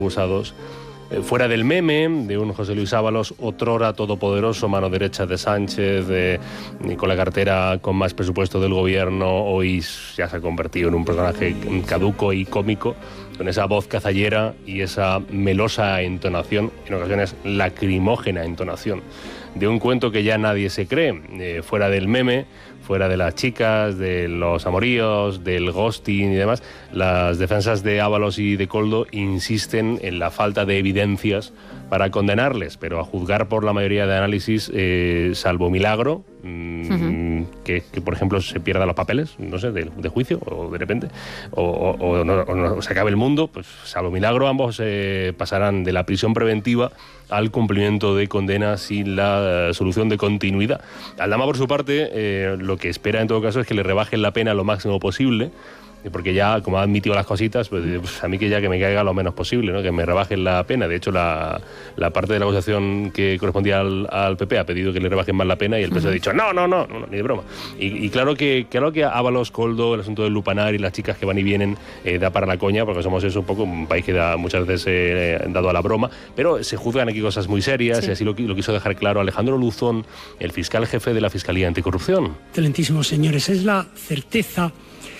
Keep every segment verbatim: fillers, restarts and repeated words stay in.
acusados. Fuera del meme de un José Luis Ábalos, otrora todopoderoso, mano derecha de Sánchez, de, con la cartera con más presupuesto del gobierno, hoy ya se ha convertido en un personaje caduco y cómico, con esa voz cazallera y esa melosa entonación, en ocasiones lacrimógena entonación, de un cuento que ya nadie se cree, eh, fuera del meme, fuera de las chicas, de los amoríos, del ghosting y demás. Las defensas de Ábalos y de Koldo insisten en la falta de evidencias para condenarles, pero a juzgar por la mayoría de análisis, eh, salvo milagro, mmm, uh-huh. que, que por ejemplo se pierdan los papeles, no sé, de, de juicio, o de repente, o, o, o, no, o no se acabe el mundo, pues salvo milagro ambos eh, pasarán de la prisión preventiva al cumplimiento de condena sin la uh, solución de continuidad. Aldama, por su parte, eh, lo que espera en todo caso es que le rebajen la pena lo máximo posible, porque ya, como ha admitido las cositas, pues, pues a mí que ya que me caiga lo menos posible, ¿no? Que me rebajen la pena. De hecho, la, la parte de la acusación que correspondía al, al P P ha pedido que le rebajen más la pena y el P S O uh-huh. ha dicho no, no, no, no, ni de broma. Y, y claro que claro que Ábalos, Koldo, el asunto del lupanar y las chicas que van y vienen eh, da para la coña, porque somos eso un poco un país que da muchas veces eh, dado a la broma, pero se juzgan aquí cosas muy serias, sí. Y así lo, lo quiso dejar claro Alejandro Luzón, el fiscal jefe de la Fiscalía Anticorrupción. Excelentísimos señores, es la certeza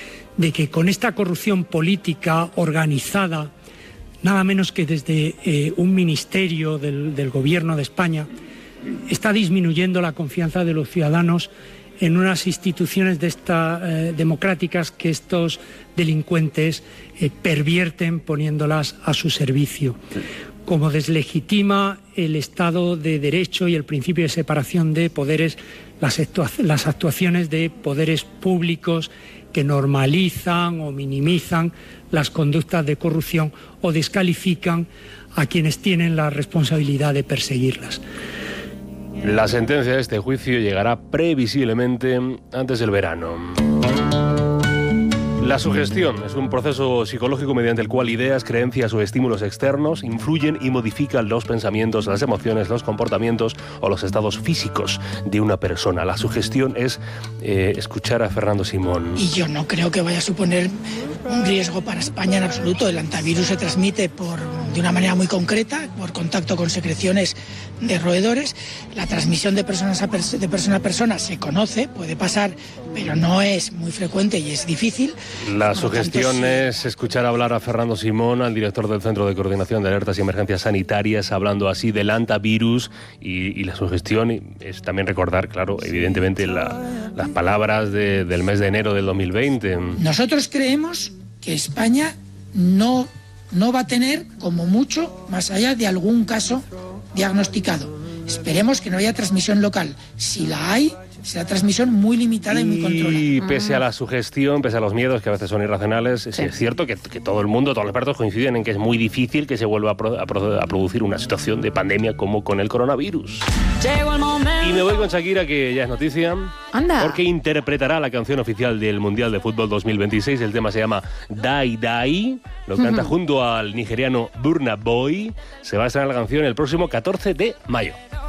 de que con esta corrupción política organizada, nada menos que desde eh, un ministerio del, del Gobierno de España, está disminuyendo la confianza de los ciudadanos en unas instituciones de esta, eh, democráticas que estos delincuentes eh, pervierten poniéndolas a su servicio. Como deslegitima el Estado de Derecho y el principio de separación de poderes, las, actua- las actuaciones de poderes públicos que normalizan o minimizan las conductas de corrupción o descalifican a quienes tienen la responsabilidad de perseguirlas. La sentencia de este juicio llegará previsiblemente antes del verano. La sugestión es un proceso psicológico mediante el cual ideas, creencias o estímulos externos influyen y modifican los pensamientos, las emociones, los comportamientos o los estados físicos de una persona. La sugestión es eh, escuchar a Fernando Simón. Y yo no creo que vaya a suponer un riesgo para España en absoluto. El antivirus se transmite por, de una manera muy concreta, por contacto con secreciones de roedores. La transmisión de, personas a pers- de persona a persona se conoce, puede pasar, pero no es muy frecuente y es difícil. La sugestión tanto, sí. es escuchar hablar a Fernando Simón, al director del Centro de Coordinación de Alertas y Emergencias Sanitarias, hablando así del antivirus, y, y la sugestión es también recordar, claro, evidentemente la, las palabras de, del mes de enero del dos mil veinte. Nosotros creemos que España no, no va a tener, como mucho, más allá de algún caso diagnosticado. Esperemos que no haya transmisión local. Si la hay, será transmisión muy limitada y, y muy controlada. Y pese a la sugestión, pese a los miedos que a veces son irracionales, sí. es cierto que, que todo el mundo, todos los expertos coinciden en que es muy difícil que se vuelva a, pro, a, pro, a producir una situación de pandemia como con el coronavirus. Y me voy con Shakira, que ya es noticia. Anda. Porque interpretará la canción oficial del Mundial de Fútbol dos mil veintiséis. El tema se llama Dai Dai. Lo canta uh-huh. junto al nigeriano Burna Boy. Se va a estrenar la canción el próximo catorce de mayo.